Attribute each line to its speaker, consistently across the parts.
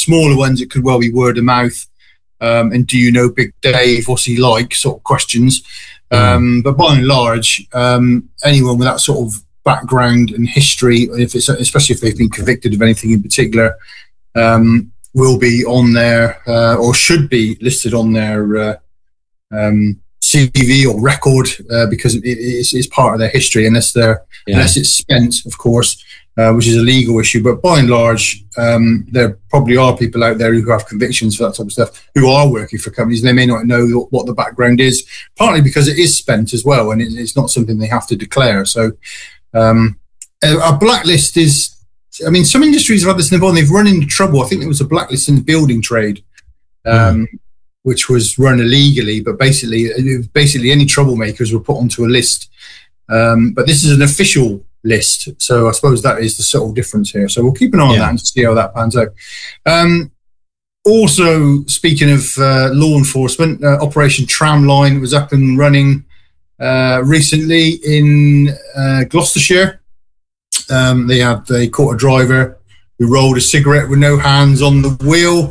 Speaker 1: smaller ones, it could well be word of mouth. And do you know Big Dave? What's he like? Sort of questions. But by and large, anyone with that sort of background and history, especially if they've been convicted of anything in particular, will be on there or should be listed on their CV or record because it's part of their history, unless it's spent, of course, which is a legal issue. But by and large, there probably are people out there who have convictions for that type of stuff who are working for companies, and they may not know what the background is, partly because it is spent as well, and it's not something they have to declare. So a blacklist is, I mean, some industries have had this in the bond, they've run into trouble. I think there was a blacklist in the building trade, which was run illegally, but basically any troublemakers were put onto a list. But this is an official list, so I suppose that is the subtle difference here. So we'll keep an eye on that and see how that pans out. Also, speaking of law enforcement, Operation Tramline was up and running recently in Gloucestershire. They caught a driver who rolled a cigarette with no hands on the wheel.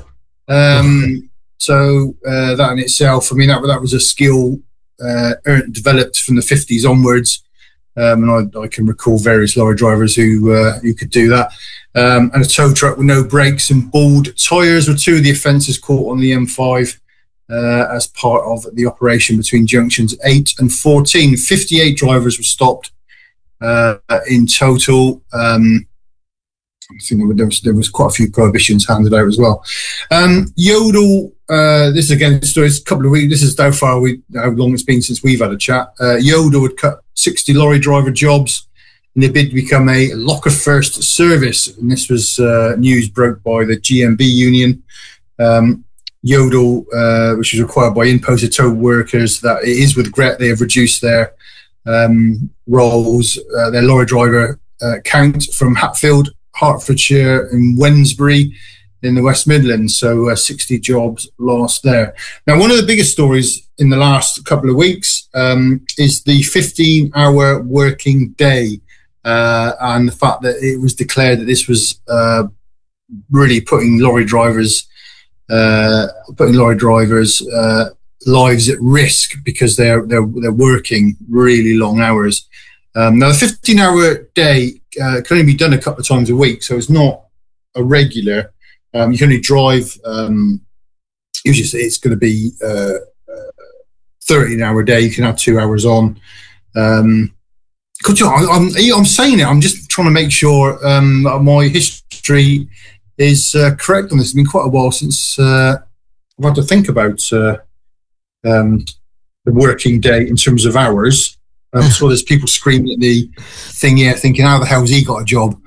Speaker 1: So that in itself, I mean, that was a skill developed from the 50s onwards. And I can recall various lorry drivers who could do that. And a tow truck with no brakes and bald tyres were two of the offences caught on the M5 as part of the operation between junctions 8 and 14. 58 drivers were stopped in total. I think there was quite a few prohibitions handed out as well. Yodel, this is again, it's a couple of weeks. This is how long it's been since we've had a chat. Yodel had cut 60 lorry driver jobs in their bid to become a locker first service. And this was news broke by the GMB union. Yodel, which was required by in-post tow workers, that it is with regret they have reduced their roles, their lorry driver count from Hatfield, Hertfordshire and Wednesbury in the West Midlands, so 60 jobs lost there. Now, one of the biggest stories in the last couple of weeks is the 15-hour working day and the fact that it was declared that this was really putting lorry drivers' lives at risk because they're working really long hours. Now, the 15-hour day can only be done a couple of times a week, so it's not a regular. You can only drive. Usually, it's going to be 13-hour day. You can have 2 hours on. I'm saying it. I'm just trying to make sure my history is correct on this. It's been quite a while since I've had to think about the working day in terms of hours. So there's people screaming at the thing here, thinking, how the hell's he got a job?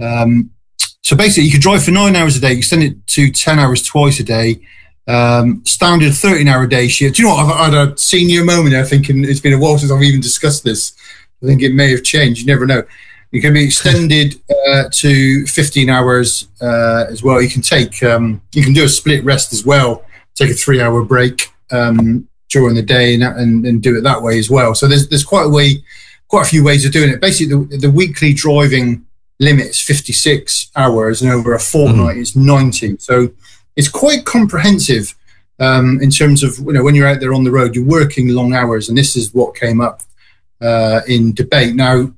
Speaker 1: So basically, you could drive for 9 hours a day, extend it to 10 hours twice a day, standard 13-hour day shift. Do you know what? I've had a senior moment there thinking it's been a while since I've even discussed this. I think it may have changed. You never know. It can be extended to 15 hours as well. You can do a split rest as well, take a 3-hour break during the day and do it that way as well. So there's quite a few ways of doing it. Basically, the weekly driving limit is 56 hours, and over a fortnight is 90. So it's quite comprehensive in terms of, when you're out there on the road, you're working long hours, and this is what came up in debate. Now,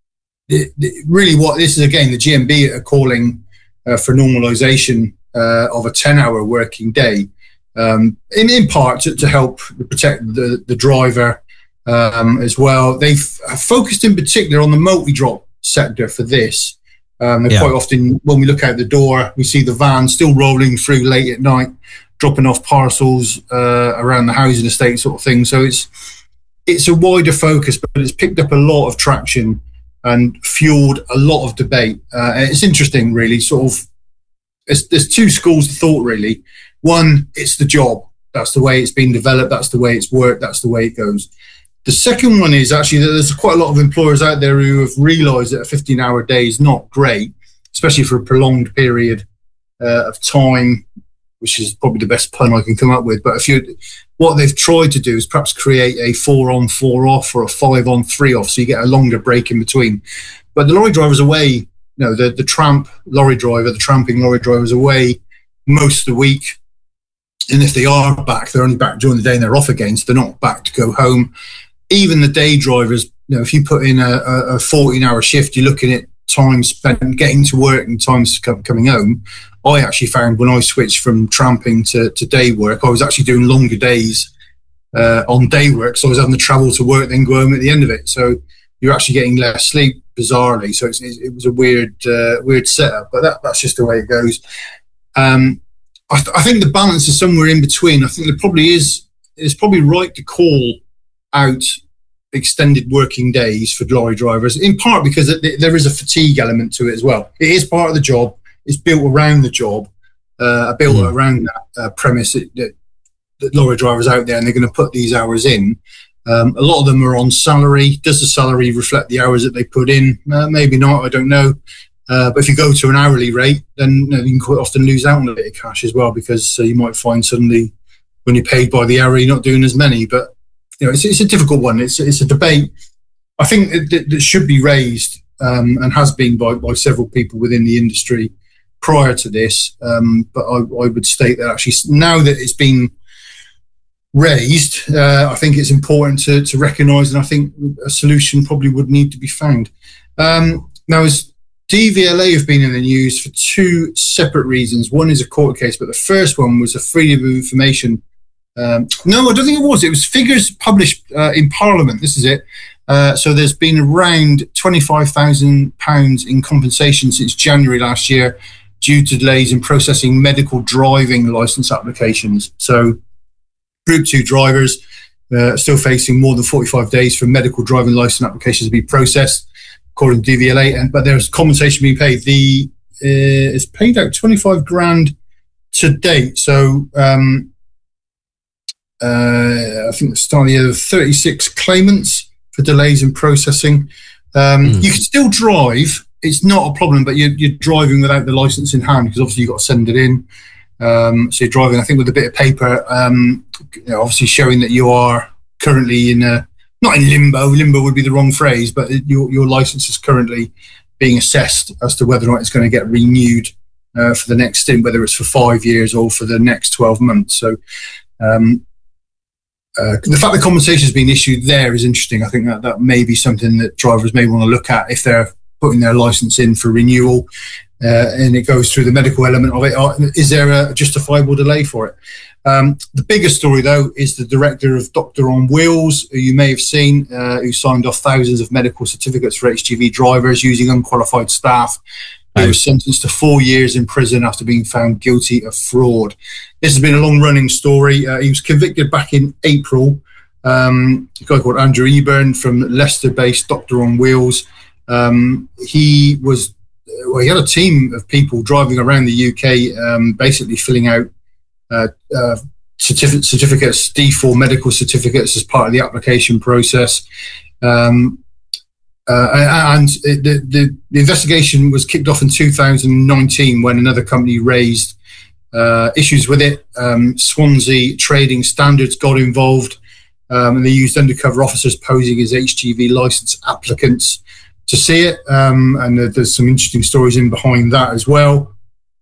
Speaker 1: really what this is, again, the GMB are calling for normalisation of a 10-hour working day, in part to help protect the driver as well. They've focused in particular on the multi-drop sector for this. Quite often when we look out the door, we see the van still rolling through late at night, dropping off parcels around the housing estate sort of thing. So it's a wider focus, but it's picked up a lot of traction and fueled a lot of debate. It's interesting, really, there's two schools of thought, really. One, it's the job. That's the way it's been developed. That's the way it's worked. That's the way it goes. The second one is actually that there's quite a lot of employers out there who have realised that a 15-hour day is not great, especially for a prolonged period of time, which is probably the best pun I can come up with. But what they've tried to do is perhaps create a 4-on, 4-off or a 5-on, 3-off, so you get a longer break in between. But the lorry driver's away, the tramping lorry driver's away most of the week. And if they are back, they're only back during the day and they're off again, so they're not back to go home. Even the day drivers, if you put in a 14-hour shift, you're looking at time spent getting to work and times coming home. I actually found when I switched from tramping to day work, I was actually doing longer days on day work, so I was having to travel to work, then go home at the end of it. So you're actually getting less sleep, bizarrely. So it was a weird setup, but that's just the way it goes. I think the balance is somewhere in between. I think it's probably right to call out extended working days for lorry drivers, in part because there is a fatigue element to it as well. It is part of the job. It's built around the job, built around that premise that lorry drivers out there, and they're going to put these hours in. A lot of them are on salary. Does the salary reflect the hours that they put in? Maybe not. I don't know. But if you go to an hourly rate, then you can quite often lose out on a bit of cash as well, because you might find suddenly when you're paid by the hour, you're not doing as many. But it's a difficult one. It's a debate. I think that should be raised and has been by several people within the industry prior to this. But I would state that actually now that it's been raised, I think it's important to recognise, and I think a solution probably would need to be found. Now, as DVLA have been in the news for two separate reasons. One is a court case, but the first one was a freedom of information. No, I don't think it was. It was figures published in Parliament. This is it. So there's been around £25,000 in compensation since January last year due to delays in processing medical driving licence applications. So Group 2 drivers still facing more than 45 days for medical driving licence applications to be processed, according to DVLA, but there's compensation being paid. It's paid out 25 grand to date. So I think the start of the year, 36 claimants for delays in processing. You can still drive. It's not a problem, but you're driving without the license in hand, because obviously you've got to send it in. So you're driving, I think, with a bit of paper, obviously showing that you are currently not in limbo. Limbo would be the wrong phrase, but your license is currently being assessed as to whether or not it's going to get renewed for the next stint, whether it's for 5 years or for the next 12 months. So the fact that compensation has been issued there is interesting. I think that may be something that drivers may want to look at if they're putting their license in for renewal, and it goes through the medical element of it. Is there a justifiable delay for it? The bigger story, though, is the director of Doctor on Wheels, who you may have seen, who signed off thousands of medical certificates for HGV drivers using unqualified staff. He was sentenced to 4 years in prison after being found guilty of fraud. This has been a long-running story. He was convicted back in April. A guy called Andrew Eburn from Leicester-based Doctor on Wheels. He had a team of people driving around the UK, basically filling out certificates, D4 medical certificates as part of the application process. And the investigation was kicked off in 2019 when another company raised issues with it. Swansea Trading Standards got involved, and they used undercover officers posing as HGV licence applicants to see it. And there's some interesting stories in behind that as well.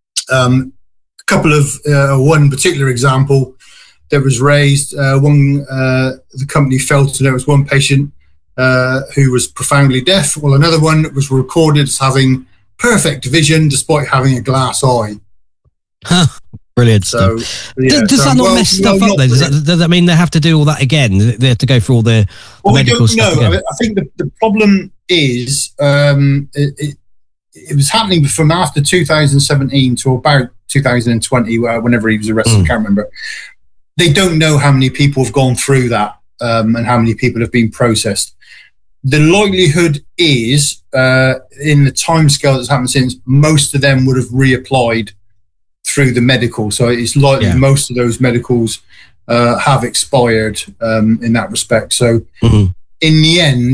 Speaker 1: One particular example that was raised, the company failed to notice one patient who was profoundly deaf, while another one was recorded as having perfect vision despite having a glass eye.
Speaker 2: Huh. Brilliant stuff. Does that not mess stuff up, though? Does that mean they have to do all that again? They have to go through all the medical stuff again? I think the problem is it was happening from after 2017 to about 2020, whenever he was arrested. I can't remember. They don't know how many people have gone through that and how many people have been processed. The likelihood is, in the timescale that's happened since, most of them would have reapplied through the medical. So it's likely most of those medicals have expired in that respect. So in the end,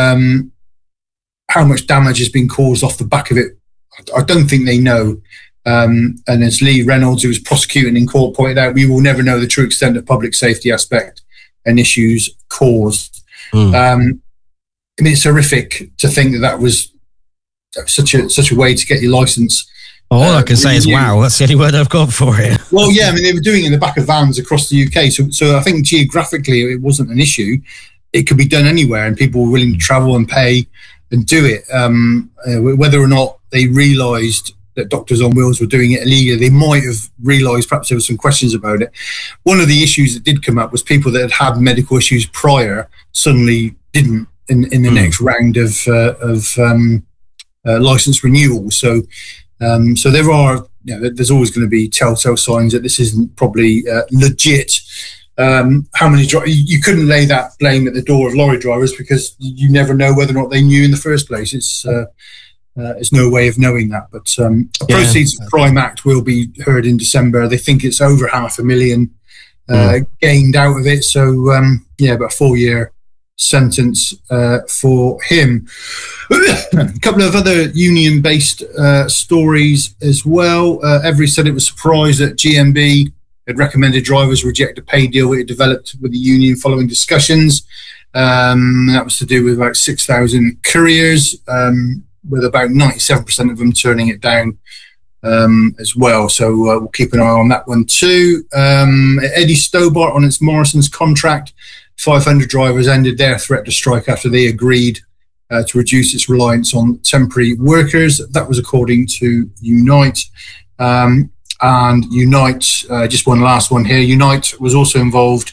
Speaker 2: how much damage has been caused off the back of it, I don't think they know. And as Lee Reynolds, who was prosecuting in court, pointed out, we will never know the true extent of public safety aspect and issues caused. I mean, it's horrific to think that was such a way to get your license All I can say is wow. That's the only word I've got for it.
Speaker 1: Well, yeah, I mean, they were doing it in the back of vans across the UK. So I think geographically it wasn't an issue. It could be done anywhere, and people were willing to travel and pay and do it. Whether or not they realised that Doctors on Wheels were doing it illegally, they might have realised perhaps there were some questions about it. One of the issues that did come up was people that had medical issues prior suddenly didn't in the next round of license renewal. So there are, there's always going to be telltale signs that this isn't probably legit. How many you couldn't lay that blame at the door of lorry drivers because you never know whether or not they knew in the first place. It's no way of knowing that. But proceeds of Crime Act will be heard in December. They think it's over $500,000 gained out of it. So about a 4-year sentence for him. A couple of other union-based stories as well. Every said it was surprised that GMB had recommended drivers reject a pay deal it developed with the union following discussions. That was to do with about 6,000 couriers, with about 97% of them turning it down as well. So we'll keep an eye on that one too. Eddie Stobart on its Morrison's contract. 500 drivers ended their threat to strike after they agreed to reduce its reliance on temporary workers. That was according to Unite. And Unite, just one last one here. Unite was also involved.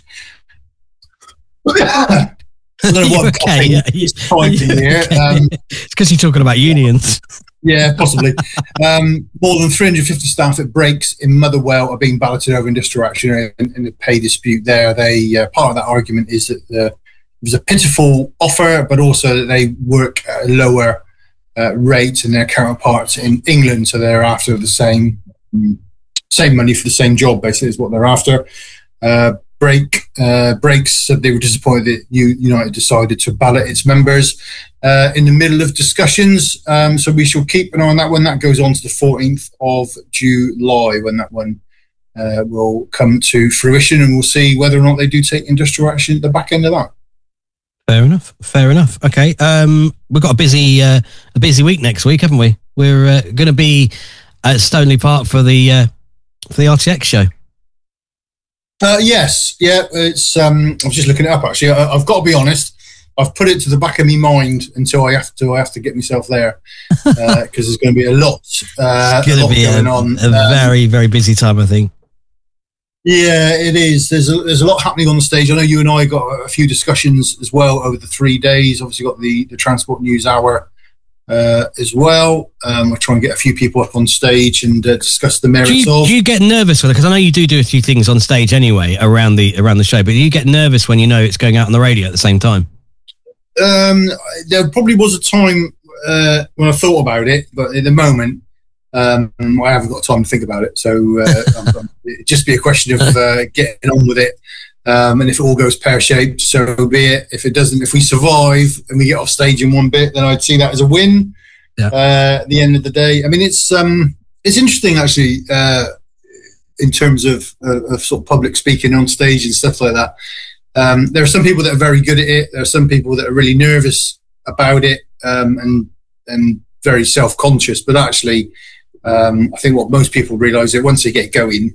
Speaker 1: I don't know what
Speaker 2: okay?
Speaker 1: It's
Speaker 2: because you're talking about unions.
Speaker 1: Yeah, possibly. More than 350 staff at Brakes in Motherwell are being balloted over industrial action in a pay dispute there. They part of that argument is that it was a pitiful offer, but also that they work at a lower rate than their counterparts in England, so they're after the same money for the same job, basically, is what they're after. Brakes said they were disappointed that United decided to ballot its members in the middle of discussions. So we shall keep an eye on that one. That goes on to the 14th of July when that one will come to fruition, and we'll see whether or not they do take industrial action at the back end of that.
Speaker 2: Fair enough. Okay. We've got a busy week next week, haven't we? We're going to be at Stoneleigh Park for the RTX show.
Speaker 1: Yes, yeah. It's. I was just looking it up. Actually, I've got to be honest. I've put it to the back of my mind until I have to get myself there because there's going to be a lot. It's going to be going on.
Speaker 2: A very, very busy time, I think.
Speaker 1: Yeah, it is. There's a lot happening on the stage. I know you and I got a few discussions as well over the 3 days. Obviously, got the Transport News Hour as well. I'll try and get a few people up on stage and discuss the merits of.
Speaker 2: Do you get nervous with it? Because I know you do a few things on stage anyway around the show, but do you get nervous when you know it's going out on the radio at the same time?
Speaker 1: There probably was a time when I thought about it, but at the moment, I haven't got time to think about it. So it'd just be a question of getting on with it. And if it all goes pear-shaped, so be it. If it doesn't, if we survive and we get off stage in one bit, then I'd see that as a win. Yeah. At the end of the day, I mean, it's interesting actually in terms of sort of public speaking on stage and stuff like that. There are some people that are very good at it. There are some people that are really nervous about it and very self-conscious. But actually, I think what most people realise is once they get going,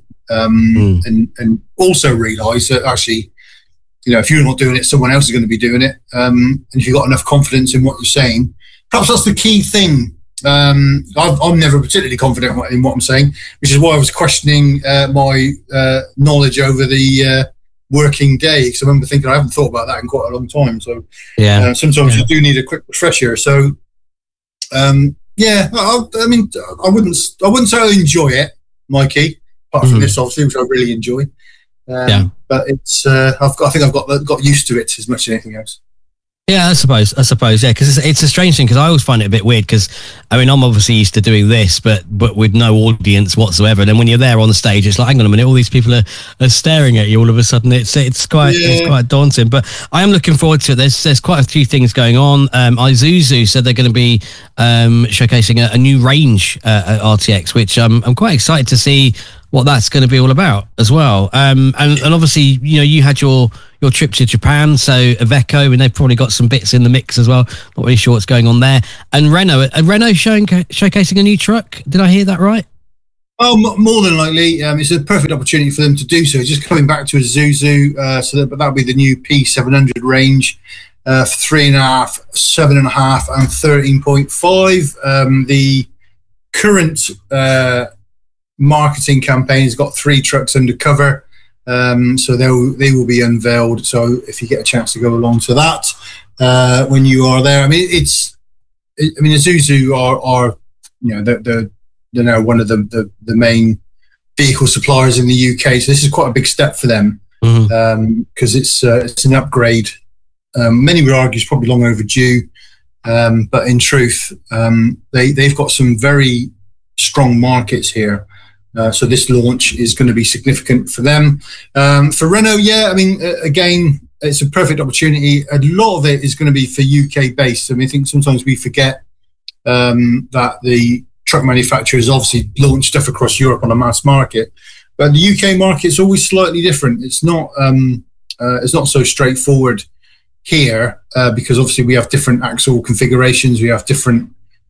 Speaker 1: and also realise that actually, if you're not doing it, someone else is going to be doing it. And if you've got enough confidence in what you're saying, perhaps that's the key thing. I'm never particularly confident in what I'm saying, which is why I was questioning my knowledge over the working day, because I remember thinking I haven't thought about that in quite a long time. So sometimes you do need a quick refresher. So I mean, I wouldn't say I enjoy it, Mikey. Apart from this, obviously, which I really enjoy. But it's I think I've got used to it as much as anything else.
Speaker 2: Yeah, I suppose, yeah, because it's a strange thing, because I always find it a bit weird, because, I mean, I'm obviously used to doing this, but with no audience whatsoever, and then when you're there on the stage, it's like, hang on a minute, all these people are staring at you all of a sudden. It's quite daunting, but I am looking forward to it. There's quite a few things going on. Isuzu said they're going to be showcasing a new range at RTX, which I'm quite excited to see what that's going to be all about as well. And obviously, you had your trip to Japan, so Iveco, and they've probably got some bits in the mix as well. Not really sure what's going on there. And Renault showcasing a new truck. Did I hear that right?
Speaker 1: Well, more than likely, it's a perfect opportunity for them to do so. Just coming back to Isuzu, but that'll be the new P700 range for 3.5, 7.5, and 13.5. The current marketing campaign has got 3 trucks undercover, so they will be unveiled. So if you get a chance to go along to that when you are there, Isuzu are they're now one of the main vehicle suppliers in the UK. So this is quite a big step for them because it's an upgrade. Many would argue it's probably long overdue, but in truth, they've got some very strong markets here. So this launch is going to be significant for them. For Renault, again, it's a perfect opportunity. A lot of it is going to be for UK based. I think sometimes we forget that the truck manufacturers obviously launch stuff across Europe on a mass market, but the UK market is always slightly different. It's not so straightforward here because obviously we have different axle configurations, we have different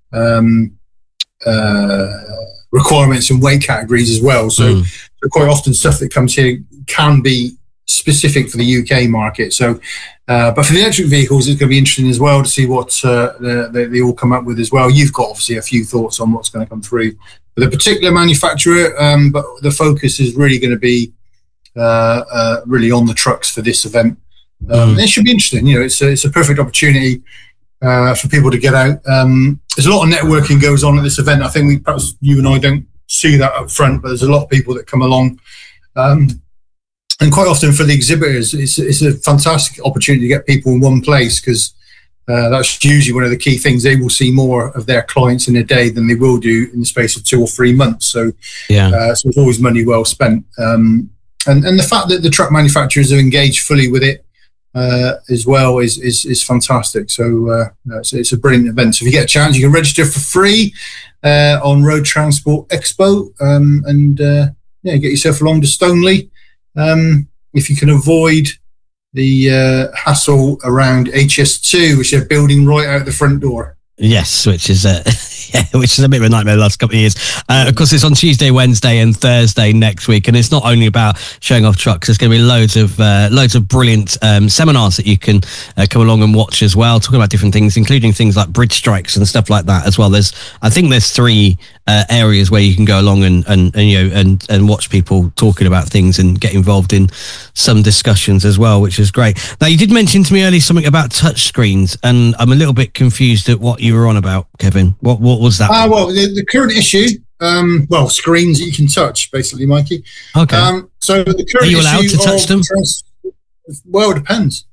Speaker 1: requirements and weight categories as well. So quite often stuff that comes here can be specific for the UK market. So, but for the electric vehicles, it's going to be interesting as well to see what they all come up with as well. You've got obviously a few thoughts on what's going to come through with a particular manufacturer, but the focus is really going to be really on the trucks for this event. It should be interesting. It's a perfect opportunity for people to get out. There's a lot of networking goes on at this event. I think perhaps you and I don't see that up front, but there's a lot of people that come along. And quite often for the exhibitors, it's a fantastic opportunity to get people in one place because that's usually one of the key things. They will see more of their clients in a day than they will do in the space of 2 or 3 months. So, so it's always money well spent. And the fact that the truck manufacturers are engaged fully with it as well is fantastic. So it's a brilliant event. So if you get a chance, you can register for free on Road Transport Expo and get yourself along to Stoneleigh. If you can avoid the hassle around HS2, which they're building right out the front door.
Speaker 2: Yes, which is a bit of a nightmare the last couple of years. Of course, it's on Tuesday, Wednesday, and Thursday next week, and it's not only about showing off trucks. There's going to be loads of brilliant seminars that you can come along and watch as well, talking about different things, including things like bridge strikes and stuff like that as well. I think there's 3 areas where you can go along and watch people talking about things and get involved in some discussions as well, which is great. Now, you did mention to me earlier something about touch screens, and I'm a little bit confused at what you were on about, Kevin. What was that?
Speaker 1: The current issue, screens that you can touch, basically, Mikey.
Speaker 2: Okay.
Speaker 1: So the current
Speaker 2: Are you allowed to touch them?
Speaker 1: Well, it depends.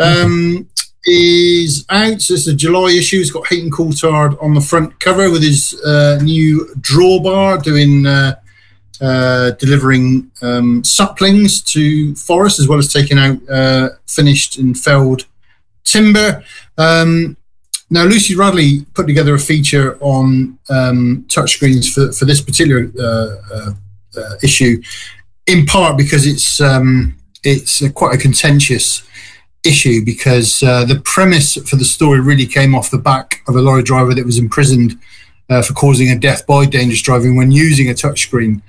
Speaker 1: Is out. So it's a July issue. It's got Hayton Coulthard on the front cover with his new drawbar delivering saplings to forest as well as taking out finished and felled timber. Now, Lucy Radley put together a feature on touchscreens for this particular issue, in part because it's quite a contentious issue because the premise for the story really came off the back of a lorry driver that was imprisoned for causing a death by dangerous driving when using a touchscreen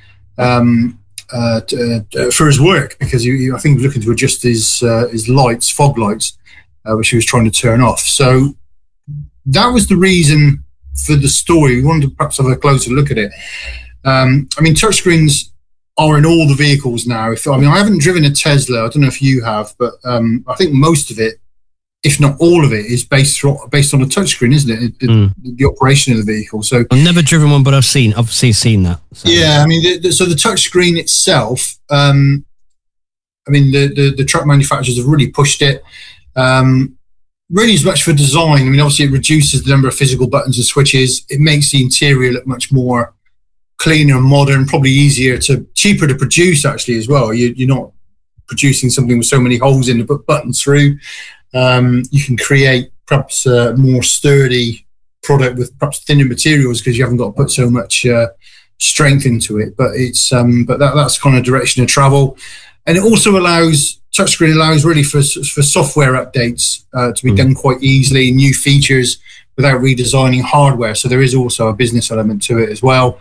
Speaker 1: for his work, because I think he was looking to adjust his lights, fog lights, which he was trying to turn off. So that was the reason for the story. We wanted to perhaps have a closer look at it. Touchscreens are in all the vehicles now. I haven't driven a Tesla. I don't know if you have, but I think most of it, if not all of it, is based on a touchscreen, isn't it? The operation of the vehicle. So
Speaker 2: I've never driven one, but I've seen that. So.
Speaker 1: Yeah, so the touchscreen itself. The truck manufacturers have really pushed it. Really as much for design. Obviously it reduces the number of physical buttons and switches. It makes the interior look much more cleaner and modern, probably cheaper to produce actually as well. You're not producing something with so many holes in to put buttons through. You can create perhaps a more sturdy product with perhaps thinner materials because you haven't got to put so much strength into it. But that's kind of direction of travel. And it also touchscreen allows really for software updates to be done quite easily, new features without redesigning hardware. So there is also a business element to it as well.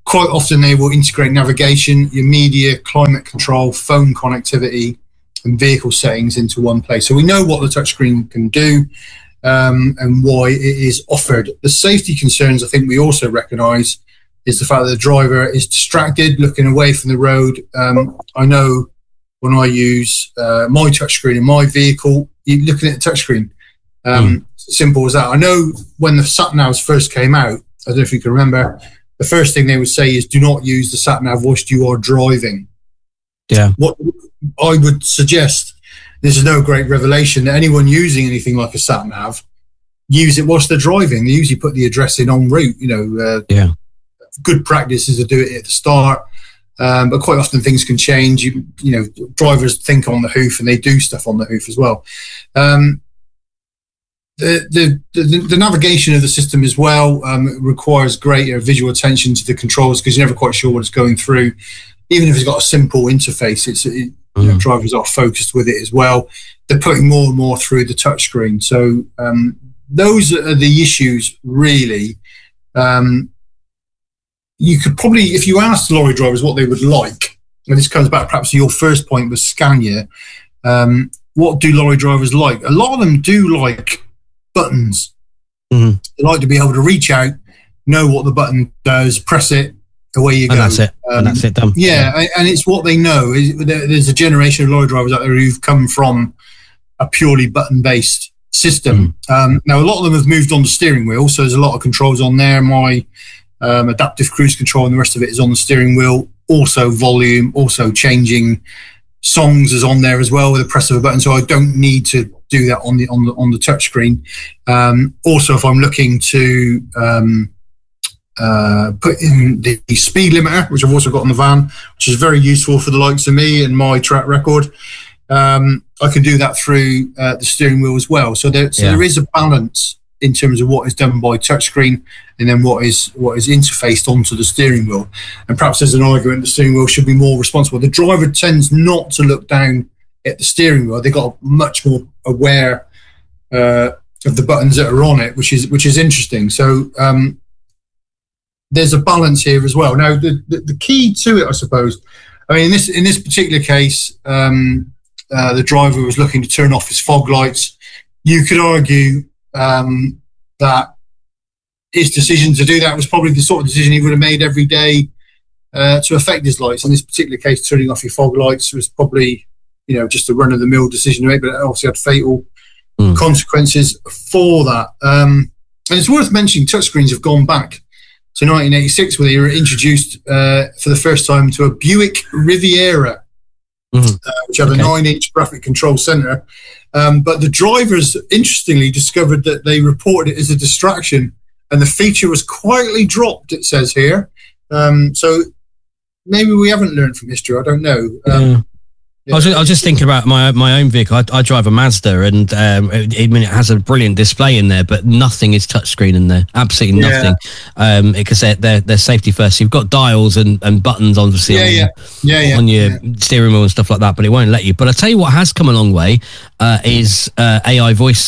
Speaker 1: quite often they will integrate navigation, your media, climate control, phone connectivity, and vehicle settings into one place. So we know what the touchscreen can do and why it is offered. The safety concerns I think we also recognise is the fact that the driver is distracted, looking away from the road. I know when I use my touchscreen in my vehicle, you're looking at the touchscreen. Simple as that. I know when the sat-navs first came out, I don't know if you can remember, the first thing they would say is do not use the sat-nav whilst you are driving.
Speaker 2: Yeah.
Speaker 1: What I would suggest, this is no great revelation, that anyone using anything like a sat-nav, use it whilst they're driving. They usually put the address in en route. Good practice is to do it at the start, but quite often things can change. You know, drivers think on the hoof and they do stuff on the hoof as well. The navigation of the system as well requires greater visual attention to the controls because you're never quite sure what it's going through. Even if it's got a simple interface, drivers are focused with it as well. They're putting more and more through the touchscreen. So those are the issues, really. You could probably, if you asked lorry drivers what they would like, and this comes back perhaps to your first point with Scania, what do lorry drivers like? A lot of them do like buttons. They like to be able to reach out, know what the button does, press it, away you go.
Speaker 2: And that's it. And that's it done.
Speaker 1: Yeah, and it's what they know. There's a generation of lorry drivers out there who've come from a purely button-based system. Now, a lot of them have moved on the steering wheel, so there's a lot of controls on there. My adaptive cruise control and the rest of it is on the steering wheel. Also volume, also changing songs is on there as well with a press of a button, so I don't need to do that on the touch screen. Also, if I'm looking to put in the speed limiter, which I've also got on the van, which is very useful for the likes of me and my track record, I can do that through the steering wheel as well. So there is a balance in terms of what is done by touchscreen and then what is interfaced onto the steering wheel. And perhaps there's an argument the steering wheel should be more responsible. The driver tends not to look down at the steering wheel. They got much more aware of the buttons that are on it, which is interesting. So there's a balance here as well. Now the key to it, I suppose, I mean, in this particular case, the driver was looking to turn off his fog lights. You could argue that his decision to do that was probably the sort of decision he would have made every day to affect his lights. In this particular case, turning off your fog lights was probably, just a run-of-the-mill decision to make, but it obviously had fatal consequences for that. And it's worth mentioning touchscreens have gone back to 1986, where they were introduced for the first time to a Buick Riviera, which had a 9-inch graphic control center. But the drivers, interestingly, discovered that they reported it as a distraction, and the feature was quietly dropped, it says here. So maybe we haven't learned from history. I don't know.
Speaker 2: I was just thinking about my own vehicle. I drive a Mazda, and it has a brilliant display in there, but nothing is touchscreen in there. Absolutely nothing. Because they're safety first. You've got dials and buttons, obviously, on your steering wheel and stuff like that, but it won't let you. But I tell you what has come a long way is AI voice.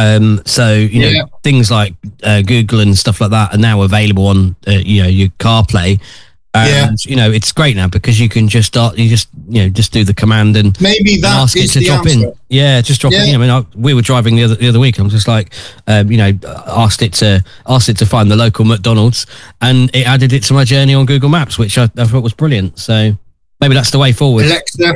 Speaker 2: Things like Google and stuff like that are now available on your CarPlay. It's great now because you can just do the command and
Speaker 1: maybe that
Speaker 2: ask it to drop
Speaker 1: answer.
Speaker 2: in. Yeah, just drop in. I mean, we were driving the other week. I'm just like, asked it to find the local McDonald's, and it added it to my journey on Google Maps, which I thought was brilliant. So maybe that's the way forward.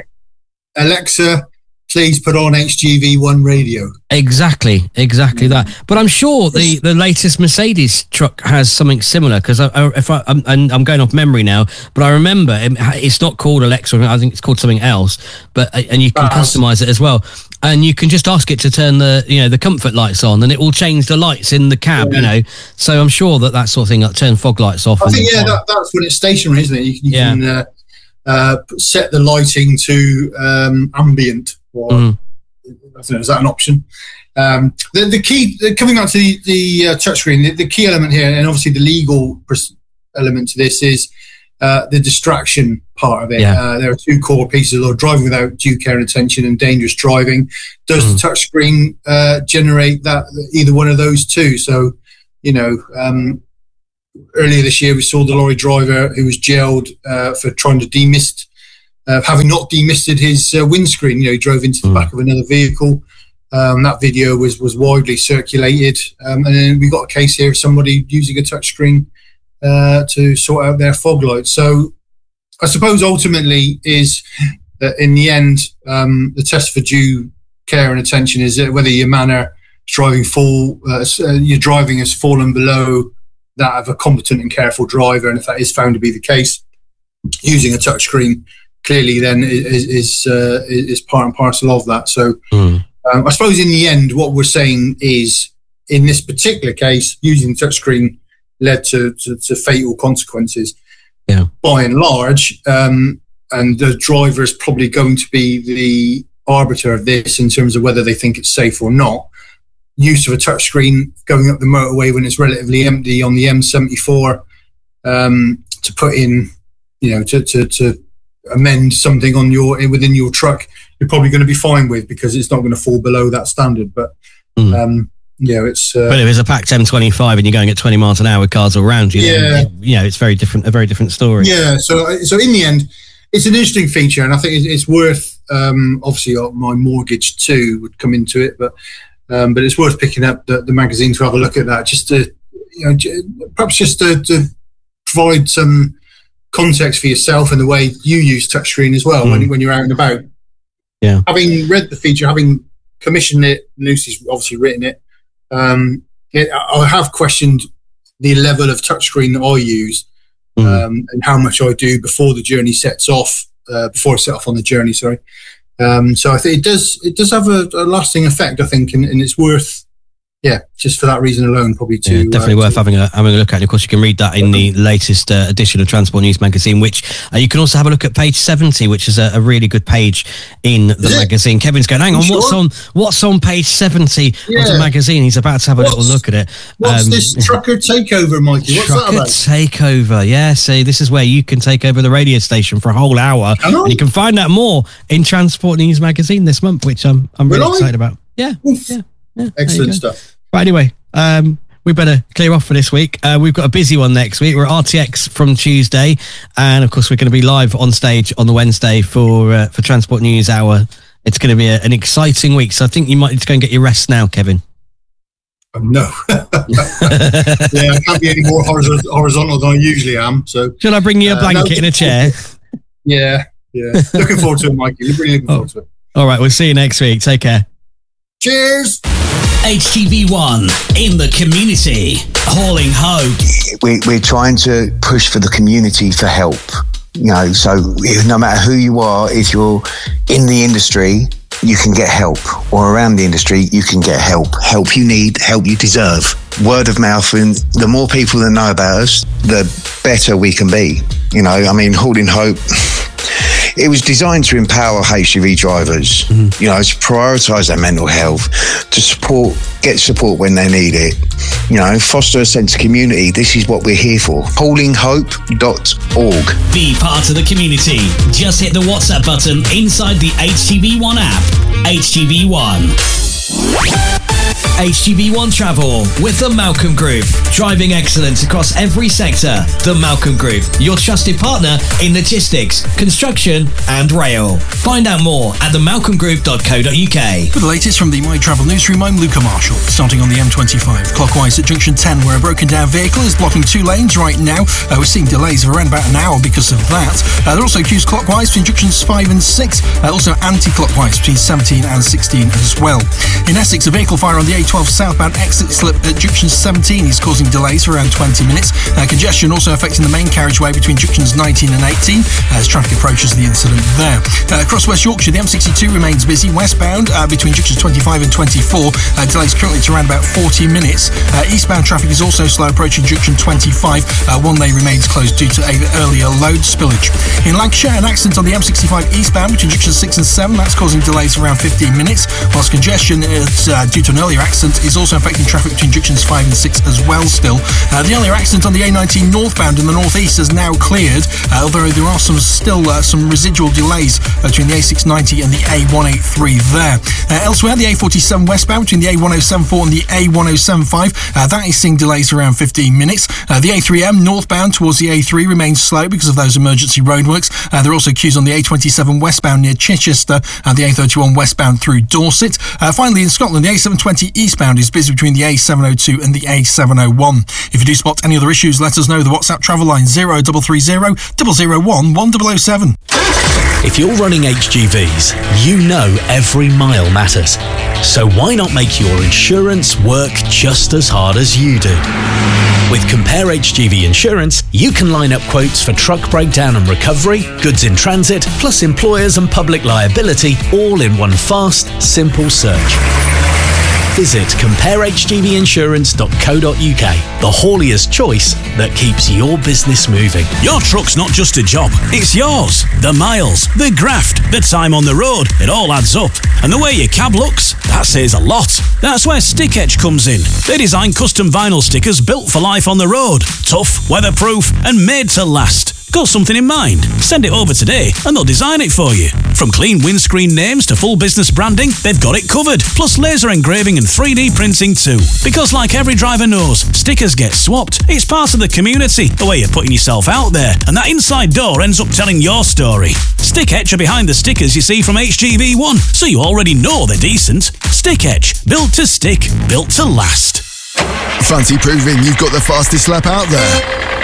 Speaker 1: Alexa, please put on XGV1 radio.
Speaker 2: Exactly that. But I'm sure the latest Mercedes truck has something similar, because I'm going off memory now, but I remember it's not called Alexa. I think it's called something else. But and you can customize it as well, and you can just ask it to turn the comfort lights on, and it will change the lights in the cab. So I'm sure that sort of thing, like turn fog lights off.
Speaker 1: I think that's when it's stationary, isn't it? You can set the lighting to ambient. Or I don't know, is that an option? The key, coming back to the touchscreen, the key element here, and obviously the legal element to this, is the distraction part of it. There are two core pieces of driving without due care and attention and dangerous driving. Does the touchscreen generate that, either one of those two? So, earlier this year, we saw the lorry driver who was jailed for trying to demist, having not demisted his windscreen. He drove into the back of another vehicle. That video was widely circulated. And then we got a case here of somebody using a touchscreen to sort out their fog lights. So I suppose ultimately is that in the end, the test for due care and attention is whether your manner driving your driving has fallen below that of a competent and careful driver, and if that is found to be the case, using a touchscreen clearly then is part and parcel of that. So I suppose in the end, what we're saying is, in this particular case, using the touchscreen led to fatal consequences. Yeah. By and large, and the driver is probably going to be the arbiter of this in terms of whether they think it's safe or not. Use of a touchscreen going up the motorway when it's relatively empty on the M74 to put in, to amend something within your truck, you're probably going to be fine with, because it's not going to fall below that standard. But it's.
Speaker 2: But if it's a packed M25 and you're going at 20 miles an hour with cars all around you, it's very different. A very different story.
Speaker 1: Yeah. So in the end, it's an interesting feature, and I think it's worth. Obviously, my mortgage too would come into it, but it's worth picking up the magazine to have a look at that, just to, perhaps just to provide some context for yourself and the way you use touchscreen as well when you're out and about.
Speaker 2: Yeah.
Speaker 1: Having read the feature, having commissioned it, Lucy's obviously written it. I have questioned the level of touchscreen that I use and how much I do before the journey sets off. Before I set off on the journey, sorry. So I think it does have a lasting effect, I think, and it's worth, just for that reason alone, probably
Speaker 2: definitely worth having a look at. And of course, you can read that in the latest edition of Transport News magazine, which you can also have a look at page 70, which is a really good page in the magazine. Kevin's going, hang on, what's on page 70 of the magazine? He's about to have a little look at it.
Speaker 1: What's this trucker takeover, Mikey? What's that about?
Speaker 2: Takeover, yeah. See, this is where you can take over the radio station for a whole hour. And you can find out more in Transport News magazine this month, which I'm really excited about. Yeah.
Speaker 1: Excellent stuff.
Speaker 2: Right, anyway, we better clear off for this week. We've got a busy one next week. We're at RTX from Tuesday, and of course we're going to be live on stage on the Wednesday for Transport News Hour. It's going to be an exciting week, so I think you might need to go and get your rest now, Kevin.
Speaker 1: No. I can't be any more horizontal than I usually am. So
Speaker 2: should I bring you a blanket and a chair?
Speaker 1: Yeah. Looking forward to it, Mikey. Really looking forward to it.
Speaker 2: All right, we'll see you next week. Take care.
Speaker 1: Cheers.
Speaker 3: HTV1 in the community, hauling hope.
Speaker 4: We're trying to push for the community for help. So no matter who you are, if you're in the industry, you can get help, or around the industry, you can get help. Help you need, help you deserve. Word of mouth, and the more people that know about us, the better we can be. Hauling Hope, it was designed to empower HGV drivers, to prioritise their mental health, to get support when they need it, foster a sense of community. This is what we're here for. HaulingHope.org.
Speaker 3: Be part of the community. Just hit the WhatsApp button inside the HTV1 app. HTV1. HTV1 Travel with the Malcolm Group. Driving excellence across every sector. The Malcolm Group, your trusted partner in logistics, construction and rail. Find out more at themalcolmgroup.co.uk.
Speaker 5: For the latest from the My Travel newsroom, I'm Luca Marshall. Starting on the M25, clockwise at junction 10, where a broken down vehicle is blocking 2 lanes right now. We're seeing delays of around about an hour because of that. There are also queues clockwise between junctions 5 and 6. Also anti-clockwise between 17 and 16 as well. In Essex, a vehicle fire on the A12 southbound exit slip at junction 17 is causing delays for around 20 minutes. Congestion also affecting the main carriageway between junctions 19 and 18 as traffic approaches the incident there. Across West Yorkshire, the M62 remains busy westbound between junctions 25 and 24. Delays currently to around about 40 minutes. Eastbound traffic is also slow approaching junction 25. One lane remains closed due to an earlier load spillage. In Lancashire, an accident on the M65 eastbound between junctions 6 and 7. That's causing delays for around 15 minutes, whilst congestion is due to an early earlier accident is also affecting traffic between junctions 5 and 6 as well still. The earlier accident on the A19 northbound in the northeast is now cleared, although there are some residual delays between the A690 and the A183 there. Elsewhere, the A47 westbound between the A1074 and the A1075, that is seeing delays around 15 minutes. The A3M northbound towards the A3 remains slow because of those emergency roadworks. There are also queues on the A27 westbound near Chichester and the A31 westbound through Dorset. Finally, in Scotland, the A720 eastbound is busy between the A702 and the A701. If you do spot any other issues, let us know. The WhatsApp travel line 0330 001 1007.
Speaker 6: If you're running HGVs, you know every mile matters. So why not make your insurance work just as hard as you do? With Compare HGV Insurance, you can line up quotes for truck breakdown and recovery, goods in transit, plus employers and public liability, all in one fast, simple search. Visit comparehgvinsurance.co.uk, the haulier's choice that keeps your business moving.
Speaker 7: Your truck's not just a job, it's yours. The miles, the graft, the time on the road, it all adds up. And the way your cab looks, that says a lot. That's where Stick Etch comes in. They design custom vinyl stickers built for life on the road. Tough, weatherproof, and made to last. Got something in mind? Send it over today and they'll design it for you. From clean windscreen names to full business branding, they've got it covered. Plus laser engraving and 3D printing too. Because like every driver knows, stickers get swapped. It's part of the community, the way you're putting yourself out there. And that inside door ends up telling your story. Stick Etch are behind the stickers you see from HGV One, so you already know they're decent. Stick Etch, built to stick, built to last.
Speaker 8: Fancy proving you've got the fastest lap out there?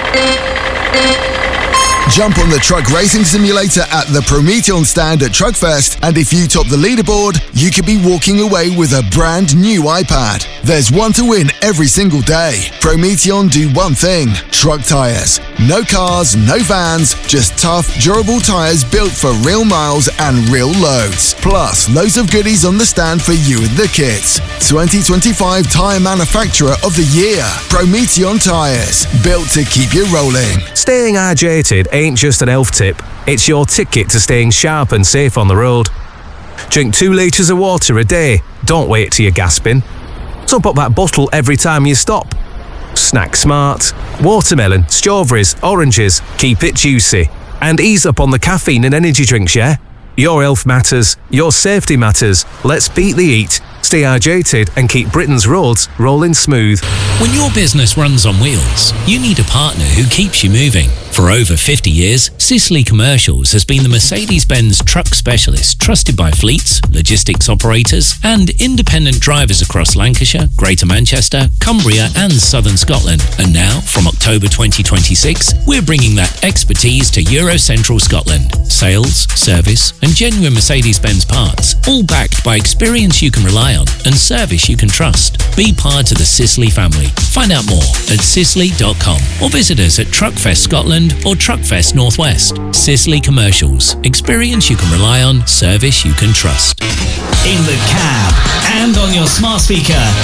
Speaker 8: Jump on the truck racing simulator at the Prometheon stand at Truckfest, and if you top the leaderboard, you could be walking away with a brand new iPad. There's one to win every single day. Prometheon do one thing: truck tires. No cars, no vans, just tough, durable tires built for real miles and real loads. Plus, loads of goodies on the stand for you and the kids. 2025 Tire Manufacturer of the Year. Prometheon Tires, built to keep you rolling.
Speaker 9: Staying hydrated ain't just an elf tip, it's your ticket to staying sharp and safe on the road. Drink 2 litres of water a day, don't wait till you're gasping. Top up that bottle every time you stop. Snack smart. Watermelon, strawberries, oranges, keep it juicy. And ease up on the caffeine and energy drinks, yeah? Your health matters, your safety matters. Let's beat the heat, stay hydrated and keep Britain's roads rolling smooth.
Speaker 10: When your business runs on wheels, you need a partner who keeps you moving. For over 50 years, Sicily Commercials has been the Mercedes-Benz truck specialist trusted by fleets, logistics operators and independent drivers across Lancashire, Greater Manchester, Cumbria and Southern Scotland. And now, from October 2026, we're bringing that expertise to Eurocentral Scotland. Sales, service and genuine Mercedes-Benz parts, all backed by experience you can rely on and service you can trust. Be part of the Sicily family. Find out more at sicily.com or visit us at Truckfest Scotland or Truckfest Northwest. Sicily Commercials. Experience you can rely on, service you can trust.
Speaker 3: In the cab and on your smart speaker,